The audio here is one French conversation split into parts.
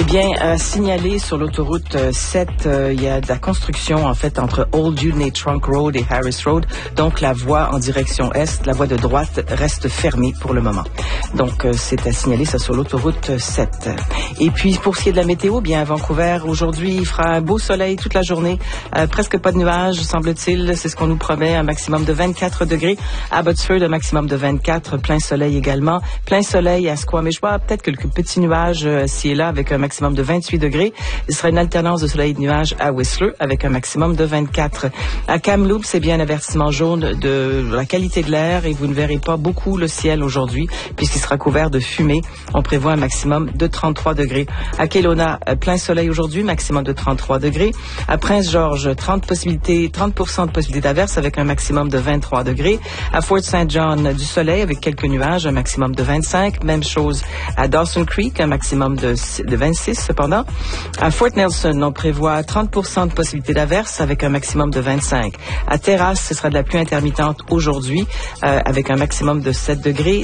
bien, signalé sur l'autoroute 7, il y a de la construction, en fait, entre Old Union Trunk Road et Harris Road. Donc, la voie en direction est, la voie de droite, reste fermée pour le moment. Donc, c'est à signaler ça sur l'autoroute 7. Et puis, pour ce qui est de la météo, bien, à Vancouver, aujourd'hui, il fera un beau soleil toute la journée. Presque pas de nuages, semble-t-il. C'est ce qu'on nous promet. Un maximum de 24 degrés. À Abbotsford, un maximum de 24. Plein soleil également. Plein soleil à Squamish-Bois. Peut-être quelques petits nuages ci et là avec un maximum de 28 degrés. Il sera une alternance de soleil et de nuages à Whistler avec un maximum de 24. À Kamloops, c'est bien un avertissement jaune de la qualité de l'air et vous ne verrez pas beaucoup le ciel aujourd'hui puisqu'il sera couvert de fumée. On prévoit un maximum de 33 degrés. À Kelowna, plein soleil aujourd'hui, maximum de 33 degrés. À Prince-Georges, 30% de possibilités d'averse avec un maximum de 23 degrés. À Fort St. John, du soleil avec quelques nuages, un maximum de 25. Même chose à Dawson Creek, un maximum de 26 cependant. À Fort Nelson, on prévoit 30% de possibilités d'averse avec un maximum de 25. À Terrace, ce sera de la pluie intermittente aujourd'hui avec un maximum de 17 degrés.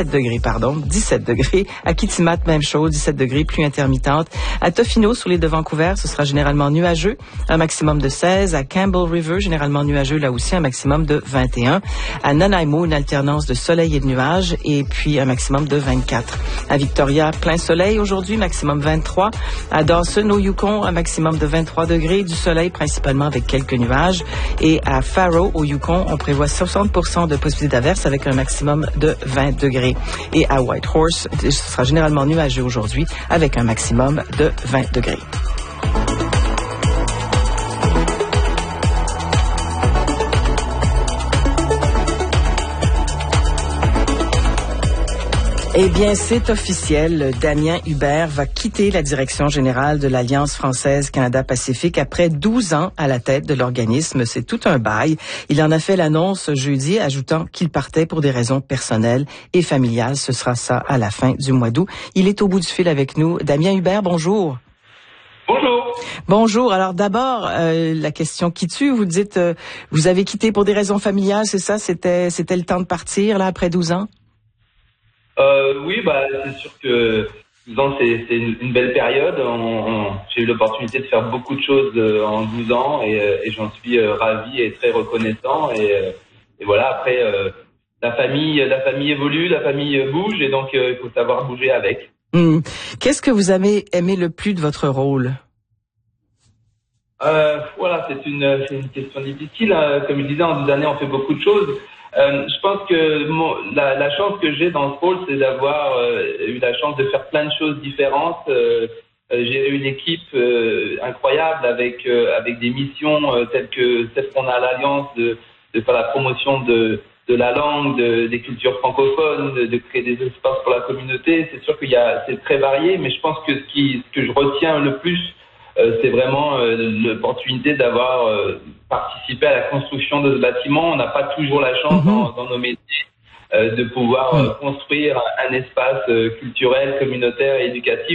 À Kitimat, même chose, 17 degrés, pluie intermittente. À Tofino, sur l'île de Vancouver, ce sera généralement nuageux, un maximum de 16. À Campbell River, généralement nuageux, là aussi, un maximum de 21. À Nanaimo, une alternance de soleil et de nuages, et puis un maximum de 24. À Victoria, plein soleil aujourd'hui, maximum 23. À Dawson, au Yukon, un maximum de 23 degrés, du soleil principalement avec quelques nuages. Et à Faro, au Yukon, on prévoit 60% de possibilités d'averse avec un maximum de 20 degrés. Et à Whitehorse, ce sera généralement nuageux aujourd'hui avec un maximum de 20 degrés. Eh bien, c'est officiel. Damien Hubert va quitter la direction générale de l'Alliance française Canada-Pacifique après 12 ans à la tête de l'organisme. C'est tout un bail. Il en a fait l'annonce jeudi, ajoutant qu'il partait pour des raisons personnelles et familiales. Ce sera ça à la fin du mois d'août. Il est au bout du fil avec nous. Damien Hubert, bonjour. Bonjour. Bonjour. Alors d'abord, la question qui tue, vous dites, vous avez quitté pour des raisons familiales, c'est ça? C'était le temps de partir, là, après 12 ans? Oui, c'est sûr que 12 ans, c'est une belle période. J'ai eu l'opportunité de faire beaucoup de choses en 12 ans et j'en suis ravi et très reconnaissant. Et voilà, après, la famille évolue, la famille bouge et donc il faut savoir bouger avec. Qu'est-ce que vous avez aimé le plus de votre rôle? Voilà, c'est une question difficile. Comme je disais, en 12 années, on fait beaucoup de choses. Je pense que la chance que j'ai dans ce rôle, c'est d'avoir eu la chance de faire plein de choses différentes. J'ai eu une équipe incroyable avec des missions telles que celles qu'on a à l'Alliance de faire la promotion de la langue, des cultures francophones, de créer des espaces pour la communauté. C'est sûr c'est très varié, mais je pense que ce que je retiens le plus, c'est vraiment l'opportunité d'avoir participé à la construction de ce bâtiment. On n'a pas toujours la chance dans nos métiers de pouvoir construire un espace culturel, communautaire et éducatif.